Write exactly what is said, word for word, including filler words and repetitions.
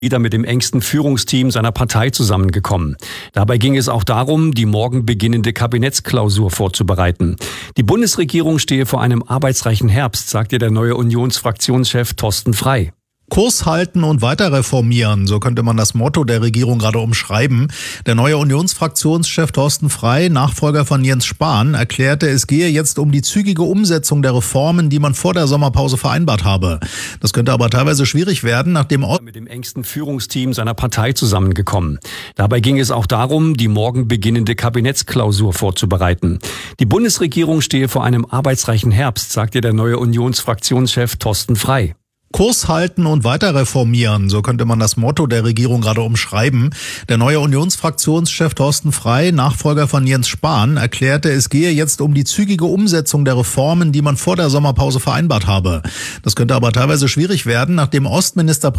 wieder mit dem engsten Führungsteam seiner Partei zusammengekommen. Dabei ging es auch darum, die morgen beginnende Kabinettsklausur vorzubereiten. Die Bundesregierung stehe vor einem arbeitsreichen Herbst, sagte der neue Unionsfraktionschef Thorsten Frey. Kurs halten und weiter reformieren, so könnte man das Motto der Regierung gerade umschreiben. Der neue Unionsfraktionschef Thorsten Frey, Nachfolger von Jens Spahn, erklärte, es gehe jetzt um die zügige Umsetzung der Reformen, die man vor der Sommerpause vereinbart habe. Das könnte aber teilweise schwierig werden, nachdem er mit dem engsten Führungsteam seiner Partei zusammengekommen. Dabei ging es auch darum, die morgen beginnende Kabinettsklausur vorzubereiten. Die Bundesregierung stehe vor einem arbeitsreichen Herbst, sagte der neue Unionsfraktionschef Thorsten Frey. Kurs halten und weiter reformieren, so könnte man das Motto der Regierung gerade umschreiben. Der neue Unionsfraktionschef Thorsten Frey, Nachfolger von Jens Spahn, erklärte, es gehe jetzt um die zügige Umsetzung der Reformen, die man vor der Sommerpause vereinbart habe. Das könnte aber teilweise schwierig werden, nachdem Ostminister